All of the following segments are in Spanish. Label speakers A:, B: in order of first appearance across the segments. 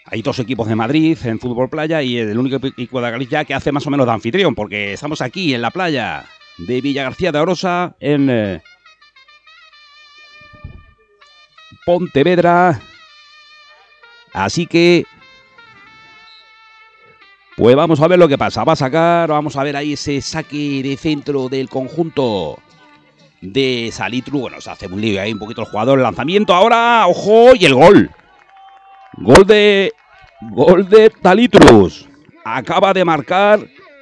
A: Hay dos equipos de Madrid en fútbol playa y el único equipo de Galicia que hace más o menos de anfitrión, porque estamos aquí en la playa de Villagarcía de Arosa, en Pontevedra. Así que, pues vamos a ver lo que pasa. Vamos a ver ahí ese saque de centro del conjunto de Salitru. Bueno, se hace un lío ahí un poquito el jugador. El lanzamiento ahora, ojo, y el gol. Gol de Talitrus. Acaba de marcar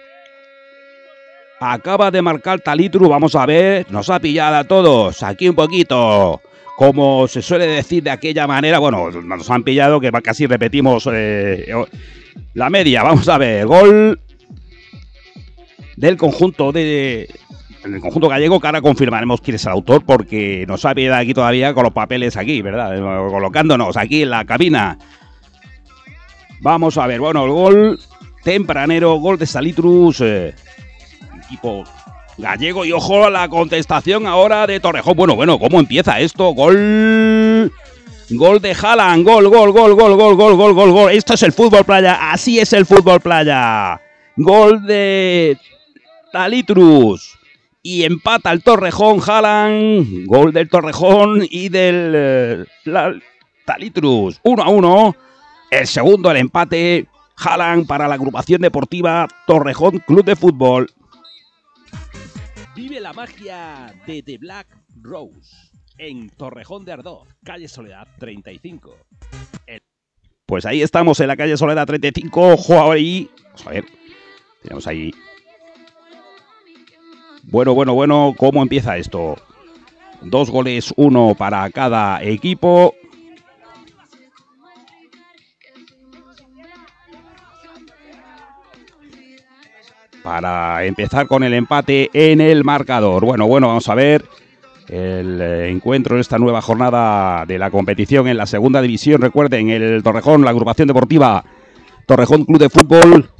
A: Talitrus. Vamos a ver. Nos ha pillado a todos. Aquí un poquito. Como se suele decir de aquella manera. Bueno, nos han pillado que casi repetimos la media. Vamos a ver. Gol del conjunto el conjunto gallego, que ahora confirmaremos quién es el autor, porque nos ha pillado aquí todavía con los papeles aquí, ¿verdad? Colocándonos aquí en la cabina. Vamos a ver, bueno, el gol tempranero, gol de Salitrus, equipo gallego, y ojo a la contestación ahora de Torrejón. Bueno, ¿cómo empieza esto? Gol de Haaland, gol. Esto es el fútbol playa, así es el fútbol playa. Gol de Talitrus. Y empata el Torrejón, Haaland, gol del Torrejón y del Talitrus, 1-1. El segundo, el empate, Haaland para la agrupación deportiva Torrejón Club de Fútbol. Vive la magia de The Black Rose en Torrejón de Ardoz, calle Soledad 35. Pues ahí estamos en la calle Soledad 35, ojo ahí. Vamos a ver, tenemos ahí. Bueno, ¿cómo empieza esto? 2 goles, 1 para cada equipo. Para empezar con el empate en el marcador. Bueno, vamos a ver el encuentro en esta nueva jornada de la competición en la segunda división. Recuerden, el Torrejón, la agrupación deportiva Torrejón Club de Fútbol,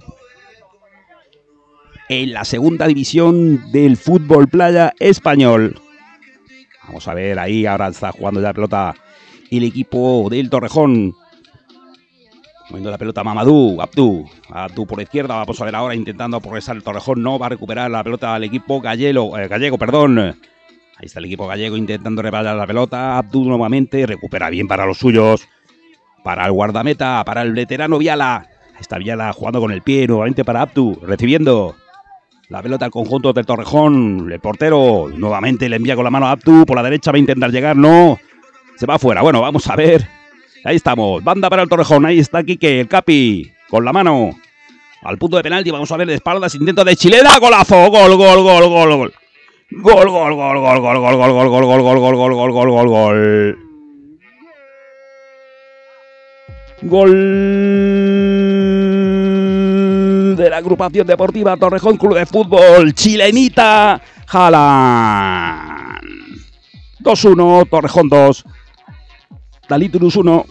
A: en la segunda división del fútbol playa español. Vamos a ver, ahí ahora está jugando ya la pelota el equipo del Torrejón. Moviendo la pelota Mamadou, Abdú por la izquierda. Vamos a ver ahora intentando progresar el Torrejón. No va a recuperar la pelota al equipo gallego. Ahí está el equipo gallego intentando reparar la pelota. Abdú nuevamente recupera bien para los suyos. Para el guardameta, para el veterano Viala. Ahí está Viala jugando con el pie nuevamente para Abdú. Recibiendo la pelota al conjunto del Torrejón. El portero nuevamente le envía con la mano a Abdú. Por la derecha va a intentar llegar. No. Se va afuera. Bueno, vamos a ver. Ahí estamos, banda para el Torrejón, ahí está Quique, el Capi, con la mano al punto de penalti. Vamos a ver de espaldas, intento de chilena, golazo, gol. Gol de la agrupación deportiva Torrejón Club de Fútbol, chilenita, Haaland. 2-1, Torrejón 2. Talitrus 1.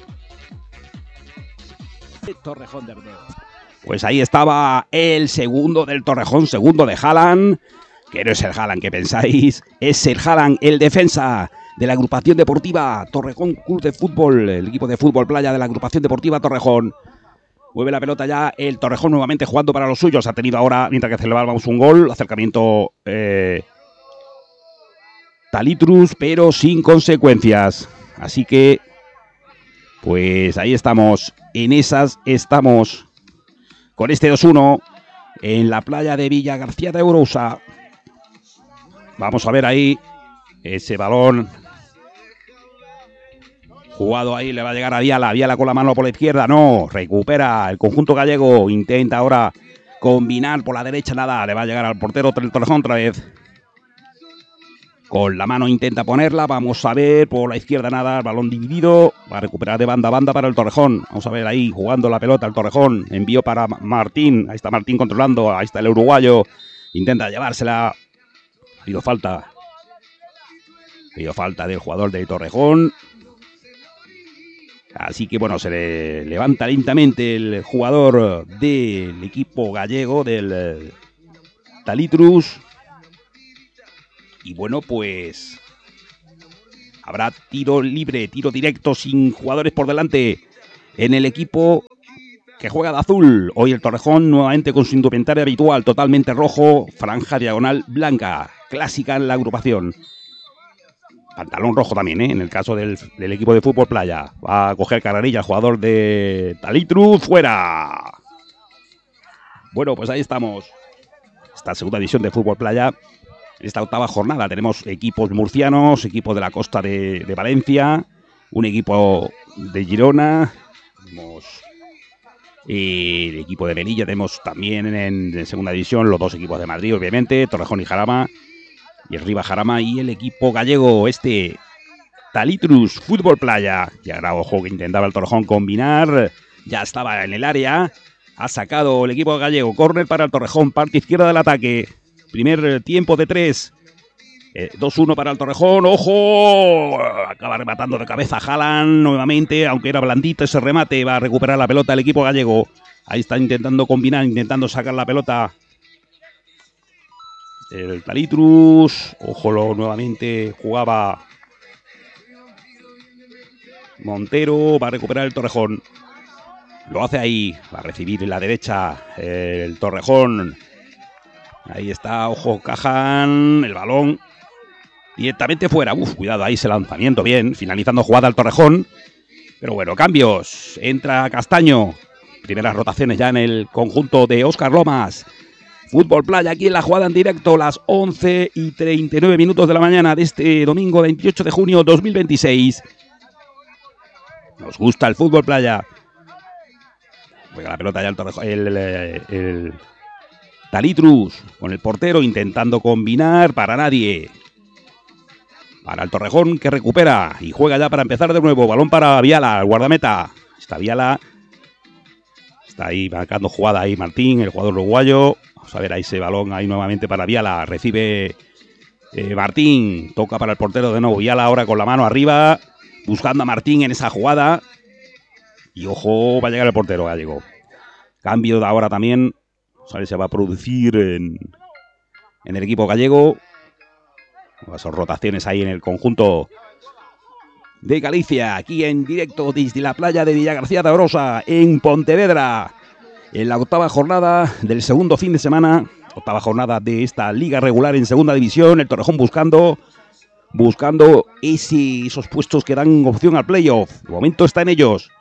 A: Torrejón de Ardoz. Pues ahí estaba el segundo del Torrejón, segundo de Haaland, que no es el Haaland que pensáis, es el Haaland, el defensa de la agrupación deportiva Torrejón Club de Fútbol, el equipo de fútbol playa de la agrupación deportiva Torrejón. Mueve la pelota ya el Torrejón nuevamente jugando para los suyos. Ha tenido ahora, mientras que celebrábamos un gol, acercamiento Talitrus, pero sin consecuencias. Así que pues ahí estamos, en esas estamos, con este 2-1 en la playa de Villagarcía de Arosa. Vamos a ver ahí ese balón jugado ahí, le va a llegar a Viala con la mano por la izquierda, no, recupera el conjunto gallego, intenta ahora combinar por la derecha, nada, le va a llegar al portero del Torrejón otra vez. Con la mano intenta ponerla, vamos a ver, por la izquierda nada, el balón dividido, va a recuperar de banda a banda para el Torrejón. Vamos a ver ahí, jugando la pelota el Torrejón, envío para Martín, ahí está Martín controlando, ahí está el uruguayo, intenta llevársela, ha habido falta del jugador del Torrejón. Así que bueno, se le levanta lentamente el jugador del equipo gallego, del Talitrus. Y bueno, pues habrá tiro libre, tiro directo sin jugadores por delante en el equipo que juega de azul. Hoy el Torrejón nuevamente con su indumentaria habitual, totalmente rojo, franja diagonal blanca, clásica en la agrupación. Pantalón rojo también, en el caso del equipo de fútbol playa. Va a coger carrerilla el jugador de Talitruz, fuera. Bueno, pues ahí estamos. Esta segunda división de fútbol playa. En esta octava jornada tenemos equipos murcianos, equipos de la costa de Valencia, un equipo de Girona, tenemos el equipo de Melilla, tenemos también en segunda división los dos equipos de Madrid, obviamente, Torrejón y Jarama, y el Riva Jarama, y el equipo gallego, Talitruz Fútbol Playa. Y ahora, ojo, que intentaba el Torrejón combinar, ya estaba en el área, ha sacado el equipo gallego, córner para el Torrejón, parte izquierda del ataque, primer tiempo de 3, 2-1 para el Torrejón, ¡ojo! Acaba rematando de cabeza Haaland nuevamente, aunque era blandito ese remate, va a recuperar la pelota el equipo gallego. Ahí está intentando combinar, intentando sacar la pelota el Talitruz, ojo, nuevamente jugaba Montero, va a recuperar el Torrejón. Lo hace ahí, va a recibir en la derecha el Torrejón. Ahí está, ojo, Cajan, el balón directamente fuera. Cuidado, ahí ese lanzamiento bien, finalizando jugada al Torrejón. Pero bueno, cambios. Entra Castaño. Primeras rotaciones ya en el conjunto de Óscar Lomas. Fútbol Playa aquí en la jugada en directo, las 11:39 de la mañana de este domingo 28 de junio 2026. Nos gusta el Fútbol Playa. Juega la pelota ya el Torrejón, el Talitruz con el portero intentando combinar, para nadie. Para el Torrejón, que recupera y juega ya para empezar de nuevo. Balón para Viala, el guardameta. Está Viala. Está ahí marcando jugada ahí Martín, el jugador uruguayo. Vamos a ver ahí ese balón ahí nuevamente para Viala. Recibe Martín. Toca para el portero de nuevo. Viala ahora con la mano arriba, buscando a Martín en esa jugada. Y ojo, va a llegar el portero gallego. Cambio de ahora también. Vamos a ver si se va a producir en el equipo gallego. Son rotaciones ahí en el conjunto de Galicia, aquí en directo desde la playa de Villagarcía de Arosa, en Pontevedra, en la octava jornada del segundo fin de semana, octava jornada de esta liga regular en segunda división. El Torrejón buscando esos puestos que dan opción al playoff. De momento está en ellos.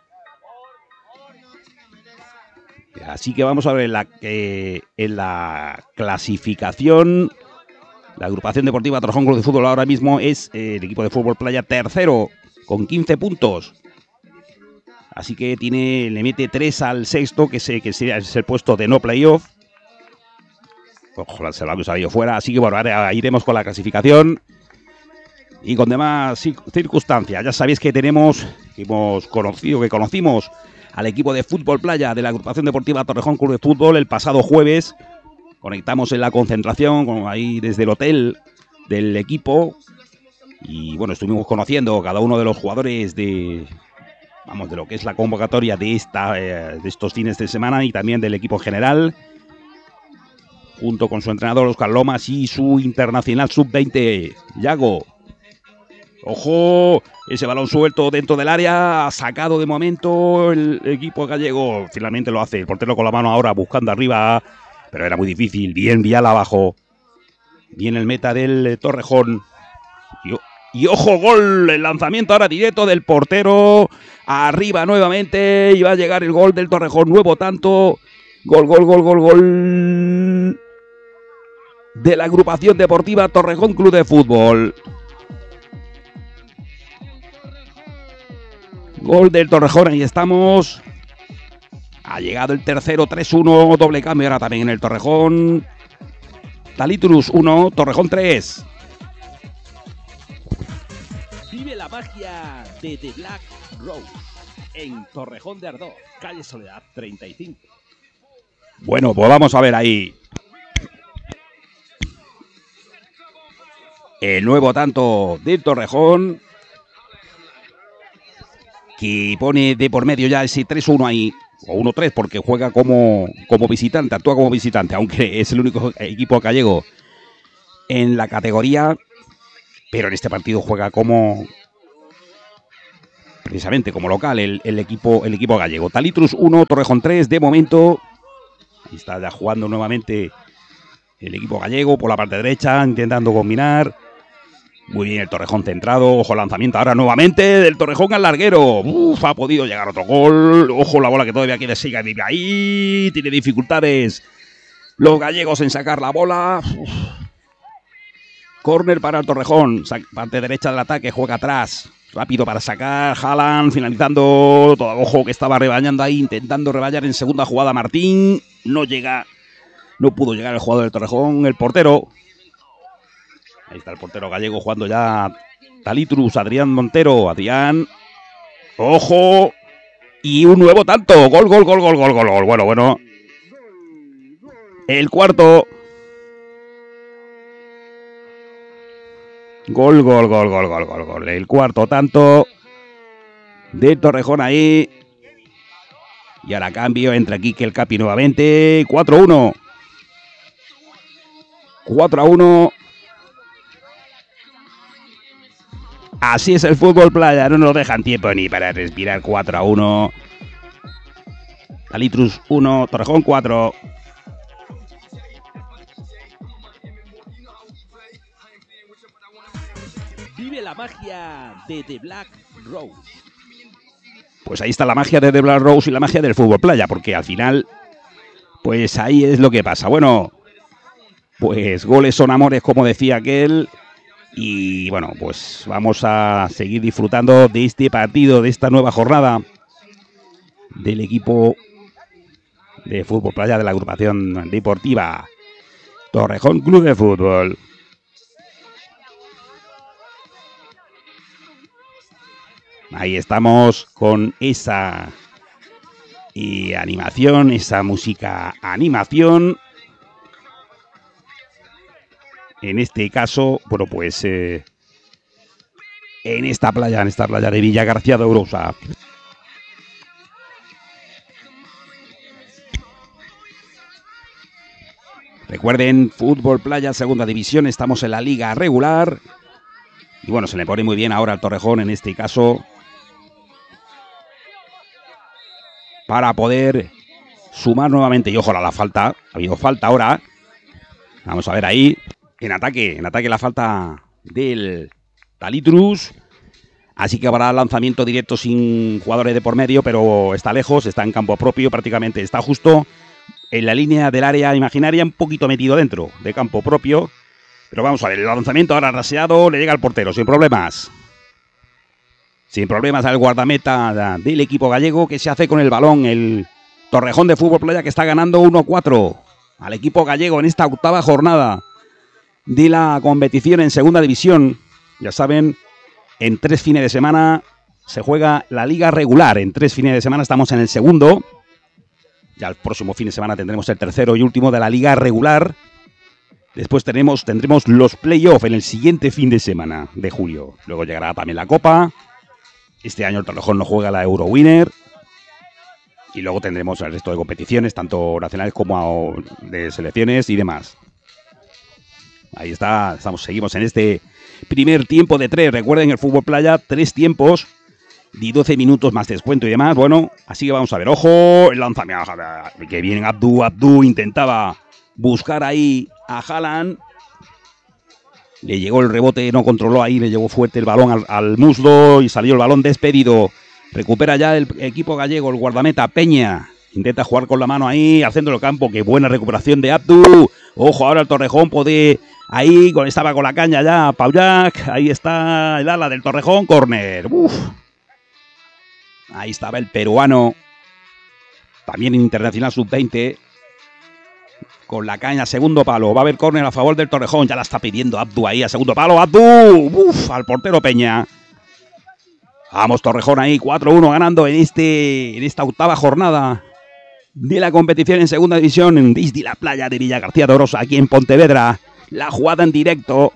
A: Así que vamos a ver en la clasificación. La agrupación deportiva Torrejón Club de Fútbol ahora mismo es el equipo de fútbol playa tercero con 15 puntos. Así que le mete 3 al sexto, que sería el puesto de no playoff. Ojalá se lo ha salido fuera. Así que bueno, ahora iremos con la clasificación y con demás circunstancias. Ya sabéis que conocimos al equipo de fútbol playa de la agrupación deportiva Torrejón Club de Fútbol el pasado jueves. Conectamos en la concentración, ahí desde el hotel del equipo. Y bueno, estuvimos conociendo cada uno de los jugadores de lo que es la convocatoria de estos fines de semana y también del equipo en general. Junto con su entrenador Óscar Lomas y su internacional sub-20, Yago. ¡Ojo! Ese balón suelto dentro del área, ha sacado de momento el equipo gallego. Finalmente lo hace el portero con la mano ahora buscando arriba, pero era muy difícil. Bien Viala abajo. Bien el meta del Torrejón. Y ojo, gol, el lanzamiento ahora directo del portero. Arriba nuevamente y va a llegar el gol del Torrejón. Nuevo tanto. Gol de la agrupación deportiva Torrejón Club de Fútbol. Gol del Torrejón, ahí estamos. Ha llegado el tercero, 3-1, doble cambio ahora también en el Torrejón. Talitruz 1, Torrejón 3.
B: Vive la magia de The Black Rose en Torrejón de Ardoz, calle Soledad 35.
A: Bueno, pues vamos a ver ahí el nuevo tanto del Torrejón, que pone de por medio ya ese 3-1 ahí, o 1-3, porque juega como visitante, actúa como visitante, aunque es el único equipo gallego en la categoría, pero en este partido juega como precisamente como local el equipo gallego. Talitrus 1, Torrejón 3, de momento. Ahí está ya jugando nuevamente el equipo gallego por la parte derecha, intentando combinar. Muy bien el Torrejón centrado. Ojo, lanzamiento ahora nuevamente del Torrejón al larguero. Ha podido llegar otro gol. Ojo, la bola que todavía quiere seguir ahí. Tiene dificultades los gallegos en sacar la bola. Córner para el Torrejón. Parte derecha del ataque, juega atrás. Rápido para sacar. Haaland finalizando. Todo, ojo, que estaba rebañando ahí, intentando rebañar en segunda jugada Martín. No llega. No pudo llegar el jugador del Torrejón. El portero. Ahí está el portero gallego jugando ya. Talitrus, Adrián Montero. Adrián. ¡Ojo! Y un nuevo tanto. Gol. Bueno. El cuarto. Gol. El cuarto tanto de Torrejón ahí. Y ahora cambio. Entra aquí que el Capi nuevamente. 4-1. 4-1. Así es el fútbol playa, no nos dejan tiempo ni para respirar. 4-1. Talitrus 1, Torrejón 4.
B: Vive la magia de The Black Rose.
A: Pues ahí está la magia de The Black Rose y la magia del fútbol playa, porque al final, pues ahí es lo que pasa. Bueno, pues goles son amores, como decía aquel. Y bueno, pues vamos a seguir disfrutando de este partido, de esta nueva jornada del equipo de fútbol playa de la agrupación deportiva Torrejón Club de Fútbol. Ahí estamos con esa animación, esa música animación. En este caso, bueno, pues en esta playa de Villa García de Ourosa. Recuerden, fútbol playa, segunda división, estamos en la liga regular. Y bueno, se le pone muy bien ahora al Torrejón en este caso para poder sumar nuevamente. Y ojo a la falta, ha habido falta ahora. Vamos a ver ahí. En ataque la falta del Talitrus. Así que habrá lanzamiento directo sin jugadores de por medio, pero está lejos, está en campo propio prácticamente. Está justo en la línea del área imaginaria, un poquito metido dentro de campo propio. Pero vamos a ver, el lanzamiento ahora raseado, le llega al portero, sin problemas. Sin problemas al guardameta del equipo gallego, que se hace con el balón. El Torrejón de Fútbol Playa, que está ganando 1-4 al equipo gallego en esta octava jornada de la competición en segunda división. Ya saben, en 3 fines de semana se juega la liga regular. En 3 fines de semana estamos en el segundo. Ya el próximo fin de semana tendremos el tercero y último de la liga regular. Después tendremos los playoffs en el siguiente fin de semana de julio. Luego llegará también la Copa. Este año el Torrejón no juega la Eurowinner. Y luego tendremos el resto de competiciones, tanto nacionales como de selecciones y demás. Ahí está, seguimos en este primer tiempo de 3. Recuerden, el fútbol playa, 3 tiempos de 12 minutos más descuento y demás. Bueno, así que vamos a ver. ¡Ojo! El lanzamiento. Que bien Abdu intentaba buscar ahí a Haaland. Le llegó el rebote, no controló ahí, le llegó fuerte el balón al muslo y salió el balón despedido. Recupera ya el equipo gallego, el guardameta Peña. Intenta jugar con la mano ahí, al centro del campo. ¡Qué buena recuperación de Abdu! Ojo, ahora el Torrejón puede... Ahí estaba con la caña ya Paullac. Ahí está el ala del Torrejón. Córner. Ahí estaba el peruano. También internacional sub-20. Con la caña, segundo palo. Va a haber córner a favor del Torrejón. Ya la está pidiendo Abdu ahí a segundo palo. Abdu. Al portero Peña. Vamos, Torrejón ahí. 4-1 ganando en esta octava jornada de la competición en segunda división. Desde la playa de Villa García de Ourosa, aquí en Pontevedra. La jugada en directo.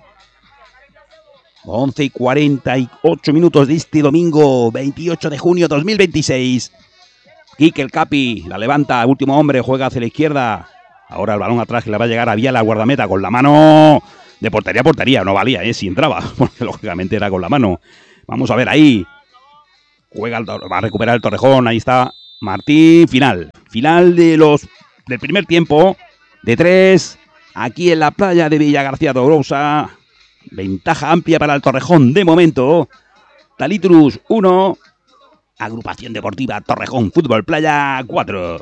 A: 11:48 minutos de este domingo 28 de junio 2026. Quique el Capi la levanta, último hombre, juega hacia la izquierda. Ahora el balón atrás que le va a llegar a Viala, guardameta, con la mano de portería a portería. No valía, si entraba, porque lógicamente era con la mano. Vamos a ver ahí. va a recuperar el Torrejón, ahí está Martín, final del primer tiempo, de 3, aquí en la playa de Villagarcía de Ourousa, ventaja amplia para el Torrejón de momento, Talitrus 1, Agrupación Deportiva Torrejón Fútbol Playa 4.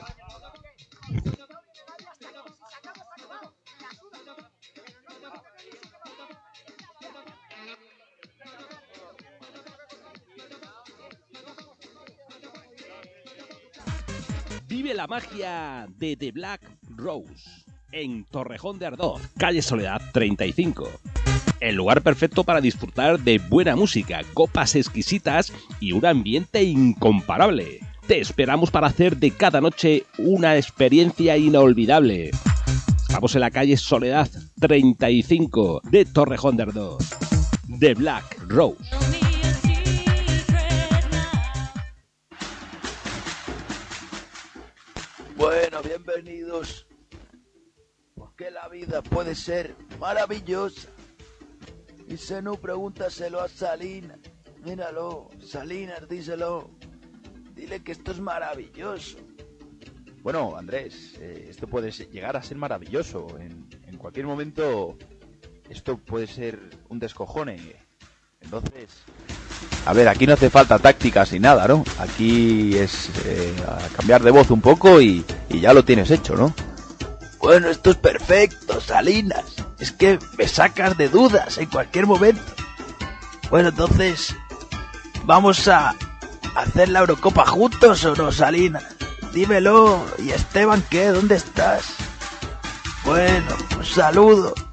B: Vive la magia de The Black Rose en Torrejón de Ardoz, calle Soledad 35. El lugar perfecto para disfrutar de buena música, copas exquisitas y un ambiente incomparable. Te esperamos para hacer de cada noche una experiencia inolvidable. Estamos en la calle Soledad 35 de Torrejón de Ardoz. The Black Rose.
C: Bueno, bienvenidos. Porque la vida puede ser maravillosa. Y si no, pregúntaselo a Salinas. Míralo, Salinas, díselo. Dile que esto es maravilloso.
D: Bueno, Andrés, esto puede llegar a ser maravilloso. En cualquier momento esto puede ser un descojone. Entonces, a ver, aquí no hace falta tácticas ni nada, ¿no? Aquí es cambiar de voz un poco y ya lo tienes hecho, ¿no?
C: Bueno, esto es perfecto, Salinas. Es que me sacas de dudas en cualquier momento. Bueno, entonces, ¿vamos a hacer la Eurocopa juntos o no, Salinas? Dímelo. ¿Y Esteban qué? ¿Dónde estás? Bueno, un saludo.